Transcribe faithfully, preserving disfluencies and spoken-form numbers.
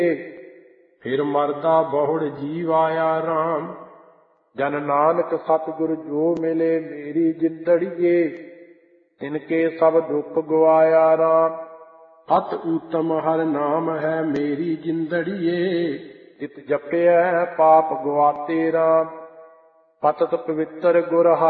ਫਿਰ ਮਰਦਾ ਬਹੁੜ ਜੀਵ ਆਇਆ ਰਾਮ। ਜਨ ਨਾਨਕ ਸਤਿਗੁਰ ਜੋ ਮਿਲੇ ਮੇਰੀ ਜਿੰਦੜੀਏ, ਤਿਨਕੇ ਸਭ ਦੁੱਖ ਗਵਾਇਆ ਰਾਮ। ਅਤਿ ਊਤਮ ਹਰਿ ਨਾਮ ਹੈ ਮੇਰੀ ਜਿੰਦੜੀਏ, ਤਿਤ ਜਪਿਐ ਪਾਪ ਗਵਾਤੇ ਰਾਮ। ਪਤਿਤ ਪਵਿੱਤਰ ਗੁਰ